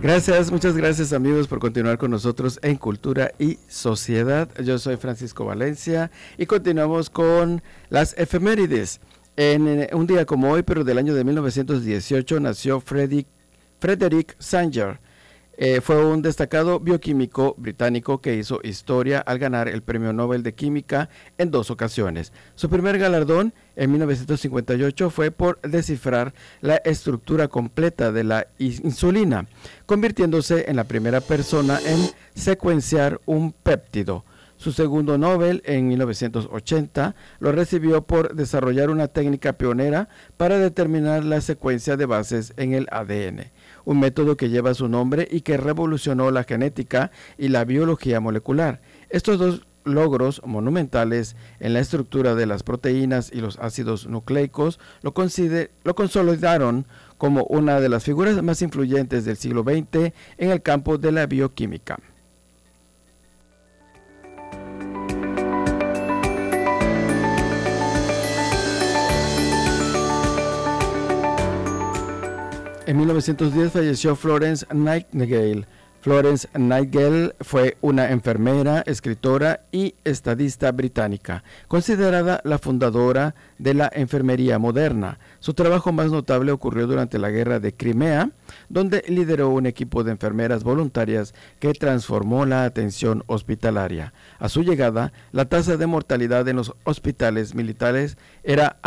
Gracias, muchas gracias amigos por continuar con nosotros en Cultura y Sociedad. Yo soy Francisco Valencia y continuamos con las efemérides. En un día como hoy, pero del año de 1918, nació Frederick Sanger. Fue un destacado bioquímico británico que hizo historia al ganar el Premio Nobel de Química en 2 ocasiones. Su primer galardón en 1958 fue por descifrar la estructura completa de la insulina, convirtiéndose en la primera persona en secuenciar un péptido. Su segundo Nobel en 1980 lo recibió por desarrollar una técnica pionera para determinar la secuencia de bases en el ADN, un método que lleva su nombre y que revolucionó la genética y la biología molecular. Estos dos logros monumentales en la estructura de las proteínas y los ácidos nucleicos lo consolidaron como una de las figuras más influyentes del siglo XX en el campo de la bioquímica. En 1910 falleció Florence Nightingale. Florence Nightingale fue una enfermera, escritora y estadista británica, considerada la fundadora de la enfermería moderna. Su trabajo más notable ocurrió durante la Guerra de Crimea, donde lideró un equipo de enfermeras voluntarias que transformó la atención hospitalaria. A su llegada, la tasa de mortalidad en los hospitales militares era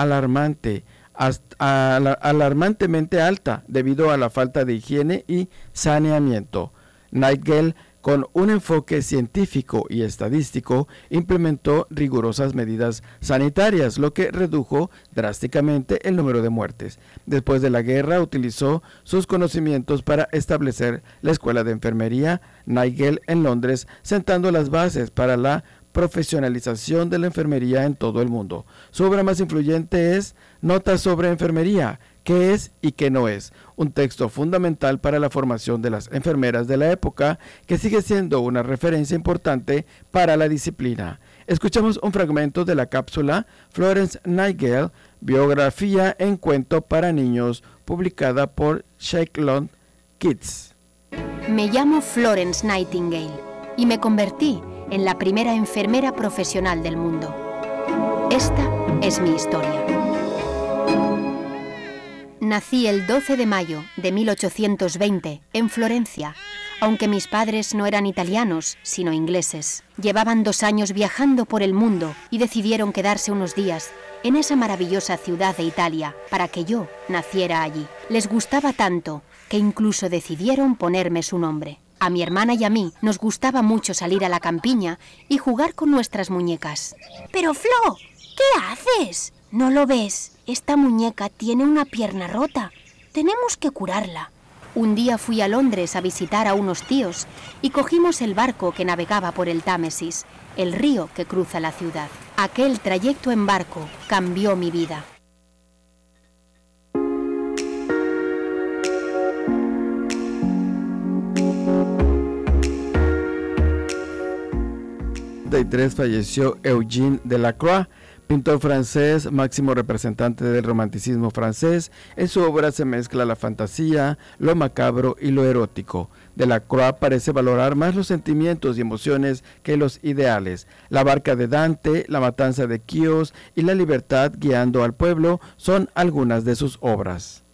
alarmantemente alta debido a la falta de higiene y saneamiento. Nightingale, con un enfoque científico y estadístico, implementó rigurosas medidas sanitarias, lo que redujo drásticamente el número de muertes. Después de la guerra, utilizó sus conocimientos para establecer la Escuela de Enfermería Nightingale en Londres, sentando las bases para la profesionalización de la enfermería en todo el mundo. Su obra más influyente es Notas sobre Enfermería, ¿qué es y qué no es? Un texto fundamental para la formación de las enfermeras de la época, que sigue siendo una referencia importante para la disciplina. Escuchamos un fragmento de la cápsula Florence Nightingale, biografía en cuento para niños, publicada por Shakeland Kids. Me llamo Florence Nightingale y me convertí en la primera enfermera profesional del mundo. Esta es mi historia. Nací el 12 de mayo de 1820 en Florencia, aunque mis padres no eran italianos, sino ingleses. Llevaban 2 años viajando por el mundo y decidieron quedarse unos días en esa maravillosa ciudad de Italia para que yo naciera allí. Les gustaba tanto que incluso decidieron ponerme su nombre. A mi hermana y a mí nos gustaba mucho salir a la campiña y jugar con nuestras muñecas. Pero Flo, ¿qué haces? ¿No lo ves? Esta muñeca tiene una pierna rota. Tenemos que curarla. Un día fui a Londres a visitar a unos tíos y cogimos el barco que navegaba por el Támesis, el río que cruza la ciudad. Aquel trayecto en barco cambió mi vida. 1933 falleció Eugène Delacroix, pintor francés, máximo representante del romanticismo francés. En su obra se mezcla la fantasía, lo macabro y lo erótico. Delacroix parece valorar más los sentimientos y emociones que los ideales. La barca de Dante, La matanza de Quíos y La libertad guiando al pueblo son algunas de sus obras.